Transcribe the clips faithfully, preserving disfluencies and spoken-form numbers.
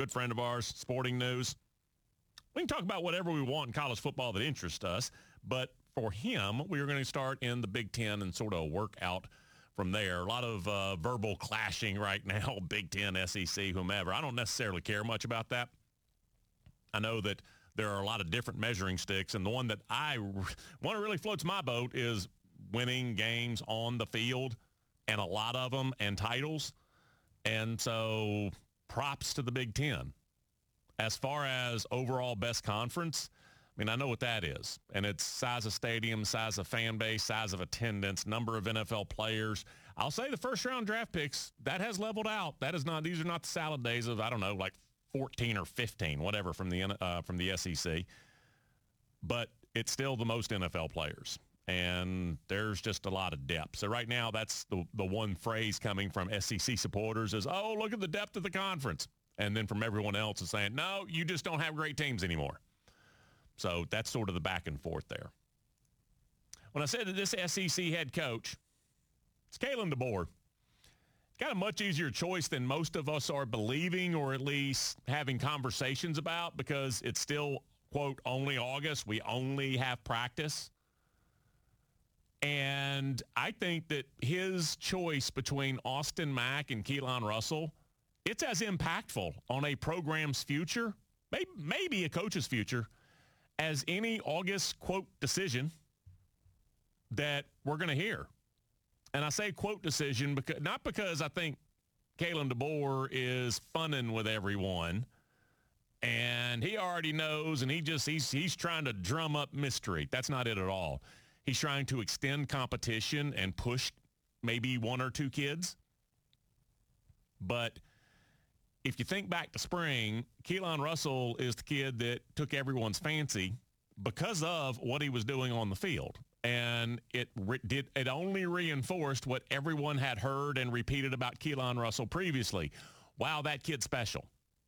good friend of ours, Sporting News. We can talk about whatever we want in college football that interests us, but for him, we are going to start in the Big Ten and sort of work out from there. A lot of uh, verbal clashing right now, Big Ten, S E C, whomever. I don't necessarily care much about that. I know that there are a lot of different measuring sticks, and the one that I one that really floats my boat is winning games on the field, and a lot of them, and titles. And so props to the Big Ten. As far as overall best conference, I mean, I know what that is. And it's size of stadium, size of fan base, size of attendance, number of N F L players. I'll say the first round draft picks, that has leveled out. That is not, these are not the salad days of, I don't know, like fourteen or fifteen, whatever, from the uh, from the S E C. But it's still the most N F L players. And there's just a lot of depth. So right now, that's the, the one phrase coming from S E C supporters is, oh, look at the depth of the conference. And then from everyone else is saying, no, you just don't have great teams anymore. So that's sort of the back and forth there. When I said that this S E C head coach, it's Kalen DeBoer. Got a much easier choice than most of us are believing or at least having conversations about because it's still, quote, only August. We only have practice. And I think that his choice between Austin Mack and Keelan Russell, it's as impactful on a program's future, maybe, maybe a coach's future, as any August, quote, decision that we're going to hear. And I say, quote, decision, because not because I think Kalen DeBoer is funning with everyone and he already knows and he just, he's, he's trying to drum up mystery. That's not it at all. He's trying to extend competition and push maybe one or two kids. But if you think back to spring, Keelan Russell is the kid that took everyone's fancy because of what he was doing on the field. And it re- did it only reinforced what everyone had heard and repeated about Keelan Russell previously. Wow, that kid's special.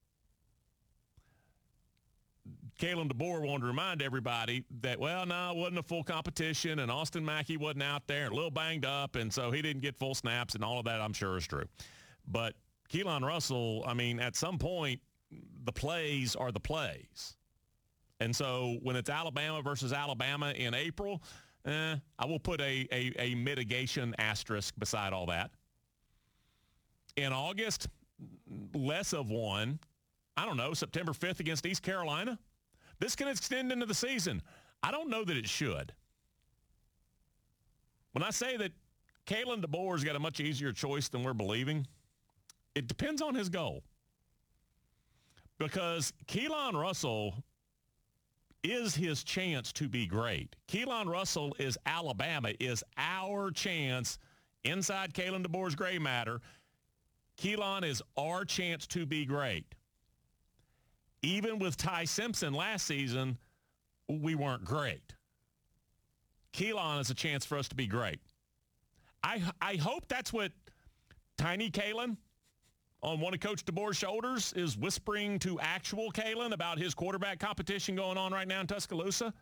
Kalen DeBoer wanted to remind everybody that, well, no, it wasn't a full competition, and Austin Mackey wasn't out there, a little banged up, and so he didn't get full snaps, and all of that I'm sure is true. But Keelan Russell, I mean, at some point, the plays are the plays. And so when it's Alabama versus Alabama in April, eh, I will put a, a, a mitigation asterisk beside all that. In August, less of one. I don't know, September fifth against East Carolina. This can extend into the season. I don't know that it should. When I say that Kalen DeBoer's got a much easier choice than we're believing, it depends on his goal. Because Keelan Russell is his chance to be great. Keelan Russell is Alabama, is our chance inside Kalen DeBoer's gray matter. Keelan is our chance to be great. Even with Ty Simpson last season, we weren't great. Keelan is a chance for us to be great. I I hope that's what Tiny Kalen on one of Coach DeBoer's shoulders is whispering to actual Kalen about his quarterback competition going on right now in Tuscaloosa.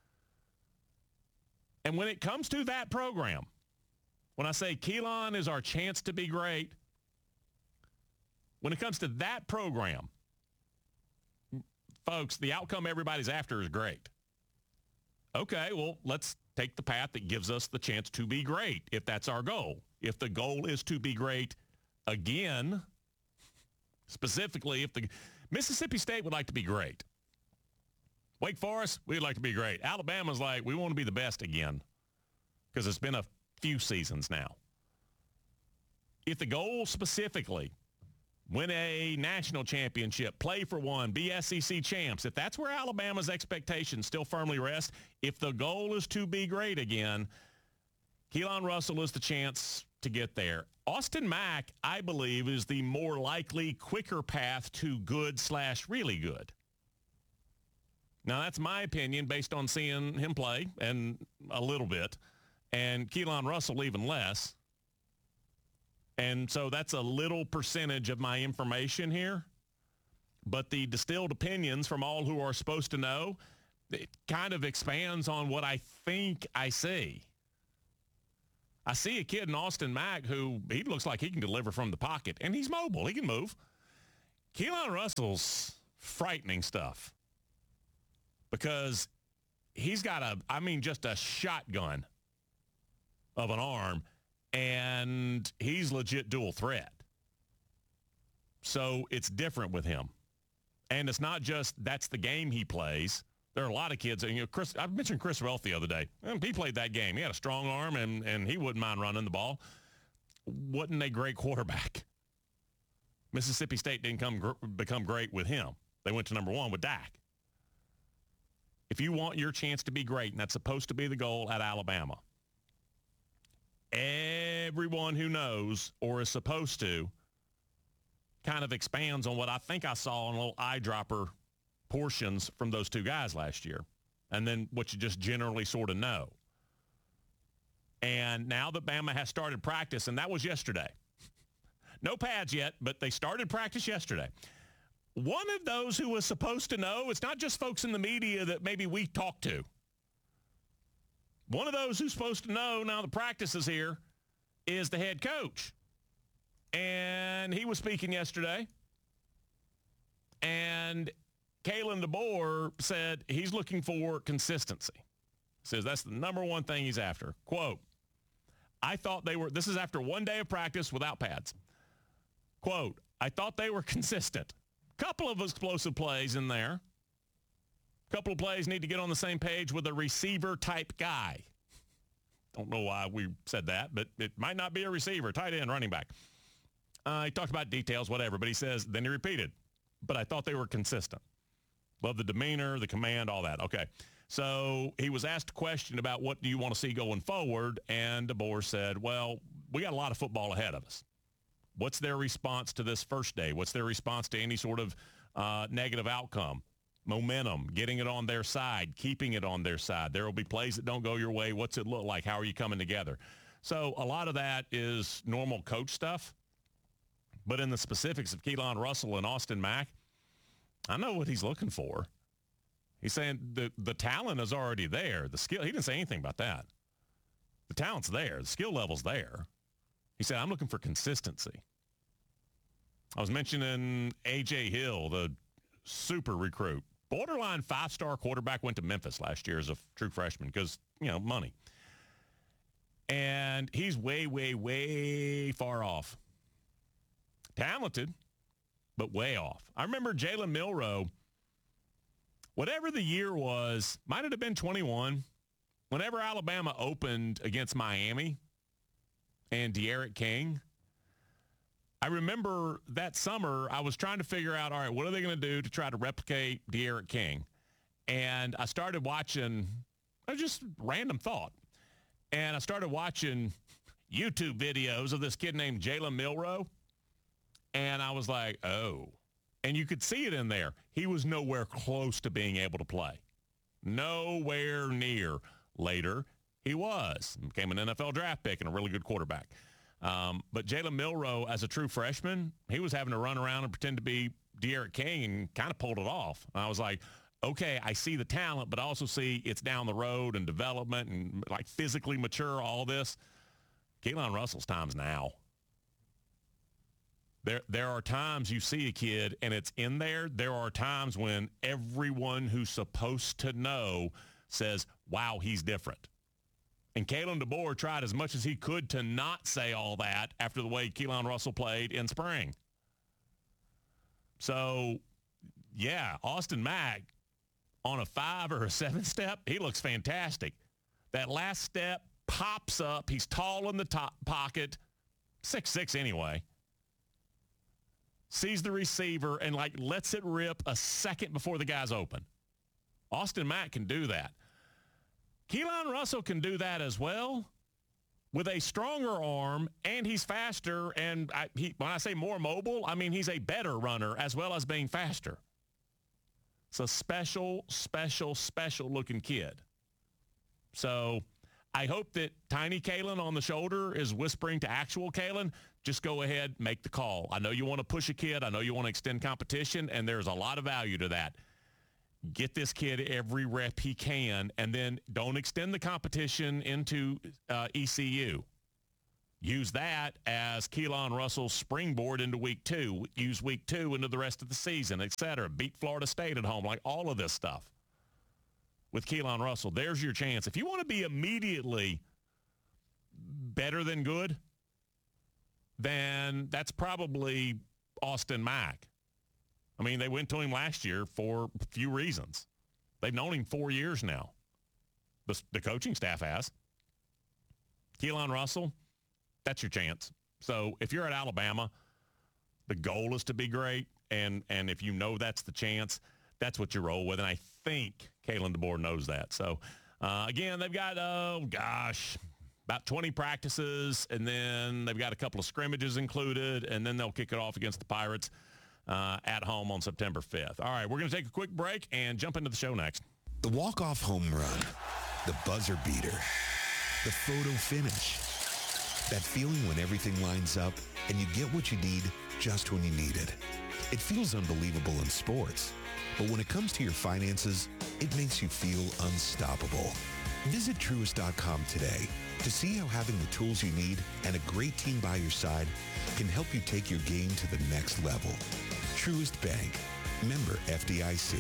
And when it comes to that program, when I say Keelan is our chance to be great, when it comes to that program, folks, the outcome everybody's after is great. Okay, well, let's take the path that gives us the chance to be great, if that's our goal. If the goal is to be great again, specifically if the Mississippi State would like to be great. Wake Forest, we'd like to be great. Alabama's like, we want to be the best again because it's been a few seasons now. If the goal specifically, win a national championship, play for one, be S E C champs. If that's where Alabama's expectations still firmly rest, if the goal is to be great again, Keelan Russell is the chance to get there. Austin Mack, I believe, is the more likely, quicker path to good slash really good. Now, that's my opinion based on seeing him play and a little bit, and Keelan Russell even less. And so that's a little percentage of my information here. But the distilled opinions from all who are supposed to know, it kind of expands on what I think I see. I see a kid in Austin Mack who he looks like he can deliver from the pocket, and he's mobile. He can move. Keelan Russell's frightening stuff because he's got a, I mean, just a shotgun of an arm, and he's legit dual threat. So it's different with him. And it's not just that's the game he plays. There are a lot of kids. You know, Chris, I mentioned Chris Welth the other day. He played that game. He had a strong arm, and, and he wouldn't mind running the ball. Wasn't a great quarterback. Mississippi State didn't come gr- become great with him. They went to number one with Dak. If you want your chance to be great, and that's supposed to be the goal at Alabama, everyone who knows or is supposed to kind of expands on what I think I saw in little eyedropper portions from those two guys last year, and then what you just generally sort of know. And now that Bama has started practice, and that was yesterday. No pads yet, but they started practice yesterday. One of those who was supposed to know, it's not just folks in the media that maybe we talk to. One of those who's supposed to know now the practice is here is the head coach. And he was speaking yesterday. And Kalen DeBoer said he's looking for consistency. Says that's the number one thing he's after. Quote, I thought they were, this is after one day of practice without pads. Quote, I thought they were consistent. Couple of explosive plays in there. Couple of plays need to get on the same page with a receiver type guy. Don't know why we said that, but it might not be a receiver, tight end, running back. Uh, he talked about details, whatever, but he says, then he repeated, but I thought they were consistent. Love the demeanor, the command, all that. Okay. So he was asked a question about what do you want to see going forward, and DeBoer said, well, we got a lot of football ahead of us. What's their response to this first day? What's their response to any sort of uh, negative outcome? Momentum, getting it on their side, keeping it on their side. There will be plays that don't go your way. What's it look like? How are you coming together? So a lot of that is normal coach stuff. But in the specifics of Keelan Russell and Austin Mack, I know what he's looking for. He's saying the, the talent is already there. The skill, he didn't say anything about that. The talent's there. The skill level's there. He said, I'm looking for consistency. I was mentioning A J. Hill, the super recruit. Borderline five-star quarterback, went to Memphis last year as a true freshman because, you know, money. And he's way, way, way far off. Talented, but way off. I remember Jalen Milroe, whatever the year was, might it have been twenty-one, whenever Alabama opened against Miami and De'Aaron King, I remember that summer I was trying to figure out, all right, what are they going to do to try to replicate De'Aaron King? And I started watching, just random thought, and I started watching YouTube videos of this kid named Jalen Milroe. And I was like, oh. And you could see it in there. He was nowhere close to being able to play. Nowhere near. Later, he was. Became an N F L draft pick and a really good quarterback. Um, but Jalen Milroe, as a true freshman, he was having to run around and pretend to be De'Aaron King and kind of pulled it off. And I was like, okay, I see the talent, but I also see it's down the road and development and like physically mature, all this. Keelan Russell's time's now. There there are times you see a kid and it's in there. There are times when everyone who's supposed to know says, wow, he's different. And Kalen DeBoer tried as much as he could to not say all that after the way Keelan Russell played in spring. So, yeah, Austin Mack on a five or a seven step, he looks fantastic. That last step pops up. He's tall in the top pocket, six six anyway. Sees the receiver and, like, lets it rip a second before the guy's open. Austin Mack can do that. Keelan Russell can do that as well with a stronger arm, and he's faster. And I, he, when I say more mobile, I mean he's a better runner as well as being faster. It's a special, special, special-looking kid. So I hope that tiny Kalen on the shoulder is whispering to actual Kalen, just go ahead, make the call. I know you want to push a kid. I know you want to extend competition, and there's a lot of value to that. Get this kid every rep he can, and then don't extend the competition into uh, E C U. Use that as Keelan Russell's springboard into week two. Use week two into the rest of the season, et cetera. Beat Florida State at home, like all of this stuff. With Keelan Russell, there's your chance. If you want to be immediately better than good, then that's probably Austin Mack. I mean, they went to him last year for a few reasons. They've known him four years now. The, the coaching staff has. Keelan Russell, that's your chance. So if you're at Alabama, the goal is to be great, and and if you know that's the chance, that's what you roll with. And I think Kalen DeBoer knows that. So, uh, again, they've got, oh, gosh, about twenty practices, and then they've got a couple of scrimmages included, and then they'll kick it off against the Pirates uh, at home on September fifth. All right, we're going to take a quick break and jump into the show next. The walk-off home run, the buzzer beater, the photo finish. That feeling when everything lines up and you get what you need just when you need it. It feels unbelievable in sports, but when it comes to your finances, it makes you feel unstoppable. Visit Truist dot com today to see how having the tools you need and a great team by your side can help you take your game to the next level. Truist Bank, member F D I C.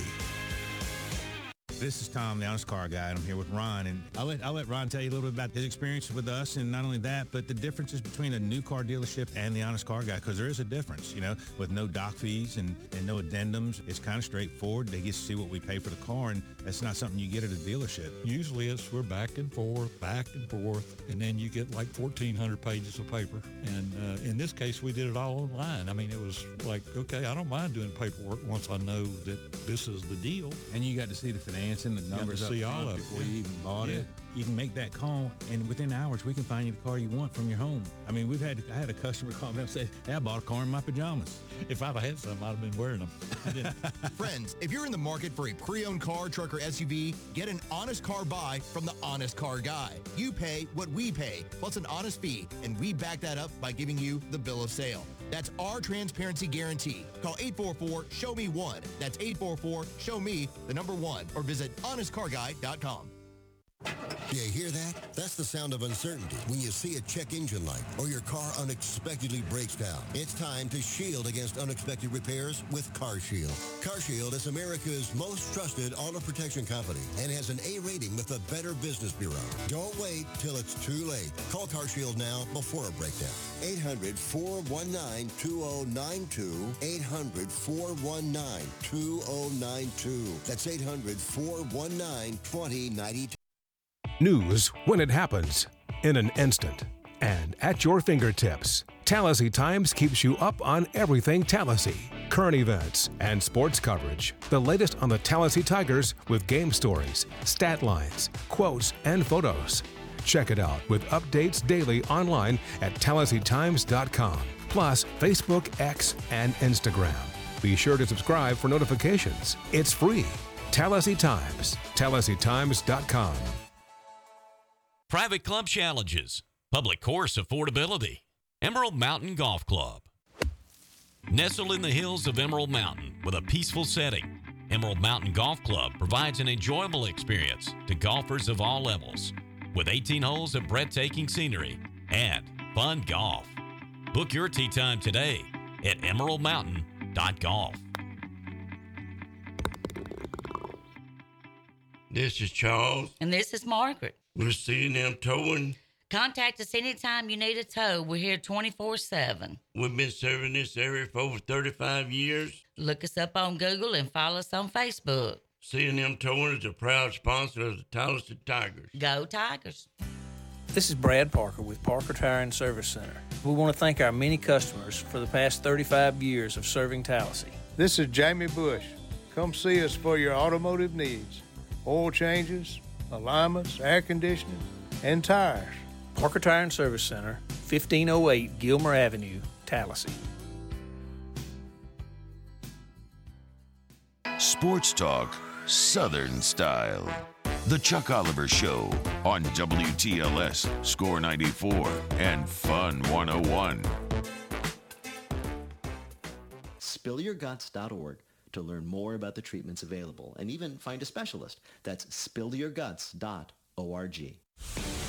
This is Tom, the Honest Car Guy, and I'm here with Ron. And I'll let, I'll let Ron tell you a little bit about his experience with us, and not only that, but the differences between a new car dealership and the Honest Car Guy, because there is a difference, you know, with no dock fees and, and no addendums. It's kind of straightforward. They get to see what we pay for the car, and that's not something you get at a dealership. Usually it's we're back and forth, back and forth, and then you get like fourteen hundred pages of paper. And uh, in this case, we did it all online. I mean, it was like, okay, I don't mind doing paperwork once I know that this is the deal. And you got to see the financing, the numbers to see up all front of it, before yeah. you even bought Yeah. it. You can make that call, and within hours, we can find you the car you want from your home. I mean, we've had I had a customer call me up and say, hey, I bought a car in my pajamas. If I'd have had some, I'd have been wearing them. I didn't. Friends, if you're in the market for a pre-owned car, truck, or S U V, get an honest car buy from the Honest Car Guy. You pay what we pay, plus an honest fee, and we back that up by giving you the bill of sale. That's our transparency guarantee. Call eight four four, show me one. That's eight four four, show me the number one, or visit honest car guy dot com. You hear that? That's the sound of uncertainty when you see a check engine light or your car unexpectedly breaks down. It's time to shield against unexpected repairs with CarShield. CarShield is America's most trusted auto protection company and has an A rating with the Better Business Bureau. Don't wait till it's too late. Call CarShield now before a breakdown. eight hundred, four one nine, two oh nine two. eight hundred, four one nine, two oh nine two. That's eight hundred, four one nine, two oh nine two. News when it happens, in an instant, and at your fingertips. Tallahassee Times keeps you up on everything Tallahassee. Current events and sports coverage. The latest on the Tallahassee Tigers with game stories, stat lines, quotes, and photos. Check it out with updates daily online at tallahassee times dot com. Plus Facebook, X, and Instagram. Be sure to subscribe for notifications. It's free. Tallahassee Times. tallahassee times dot com. Private Club Challenges, Public Course Affordability, Emerald Mountain Golf Club. Nestled in the hills of Emerald Mountain with a peaceful setting, Emerald Mountain Golf Club provides an enjoyable experience to golfers of all levels with eighteen holes of breathtaking scenery and fun golf. Book your tee time today at emerald mountain dot golf. This is Charles. And this is Margaret. We're C and M Towing. Contact us anytime you need a tow. We're here twenty-four seven. We've been serving this area for over thirty-five years. Look us up on Google and follow us on Facebook. C and M Towing is a proud sponsor of the Tallahassee Tigers. Go Tigers. This is Brad Parker with Parker Tire and Service Center. We want to thank our many customers for the past thirty-five years of serving Tallahassee. This is Jamie Bush. Come see us for your automotive needs. Oil changes, alignments, air conditioning, and tires. Parker Tire and Service Center, fifteen oh eight Gilmer Avenue, Tallahassee. Sports Talk, Southern Style. The Chuck Oliver Show on W T L S, Score ninety-four, and Fun one oh one. spill your guts dot org to learn more about the treatments available and even find a specialist. That's spill your guts dot org.